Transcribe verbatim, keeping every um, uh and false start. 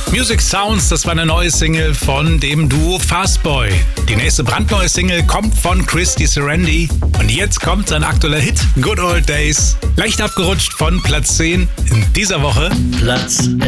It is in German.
Music Sounds, das war eine neue Single von dem Duo Fastboy. Die nächste brandneue Single kommt von Christy Serendi. Und jetzt kommt sein aktueller Hit, Good Old Days. Leicht abgerutscht von Platz zehn in dieser Woche. Platz